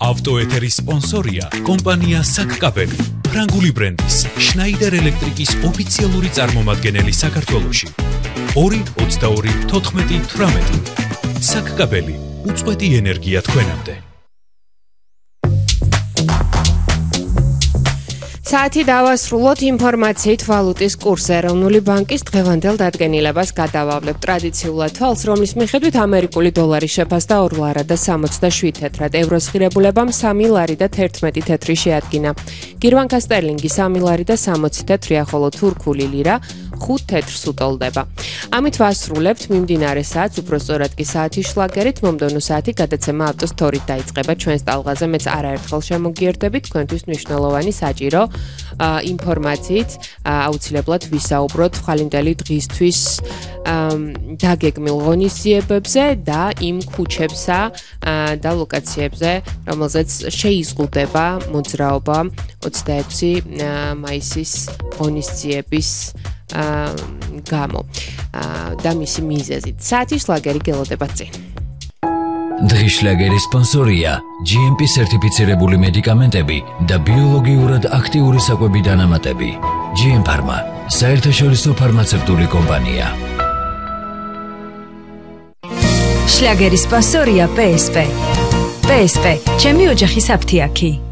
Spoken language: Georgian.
ავტოეთერის სპონსორია კომპანია საკკაბელი, ფრანგული ბრენდის შნაიდერ ელექტრიკის ოფიციალური წარმომადგენელი საქართველოში. 2-22-14-18 საკკაბელი, უწყვეტი ენერგია თქვენამდე. საათი დავასრულოთ ინფორმაციით ვალუტის კურსზე. ეროვნული ბანკის დღევანდელ დადგენილებას გადავავლებთ ტრადიციულად თვალს, რომლის მიხედვით ამერიკული დოლარი შეფასდა 2 ლარა და 67 თეთრად, ევროს ღირებულებამ 3 ლარი და 11 თეთრი შეადგინა. გირვანკა სტერლინგი 3 ლარი და 60 თეთრია, ხოლო თურქული ლირა 5 თეთრს უტოლდება. ამით ვასრულებთ მიმდინარე საათს, უფრო სწორად კი საათის შლაგერით, მომდევნო საათი გადაცემა ავტოს თორით დაიწყება ჩვენს ტალღაზე, მეც არაერთხელ შემოგიერთებით თქვენთვის მნიშვნელოვანი საჭირო ინფორმაციით, აუცილებლად ვისაუბროთ ხვალინდელი დღისთვის დაგეგმილ ღონისძიებებზე და იმ ქუჩებსა და ლოკაციებზე, რომელზეც შეიზღუდება მოძრაობა 26 მაისის ღონისძიების გამო და მისი მიზეზით. საათის შლაგერი გელოდება წინ. დღის შლაგერის სპონსორია GMP სერტიფიცირებული მედიკამენტები და ბიოლოგიურად აქტიური საკვები დანამატები. GM Pharma, საერთაშორისო ფარმაცევტული კომპანია. შლაგერის სპონსორია PSP. PSP, ჩემი ოჯახის აფთიაქი.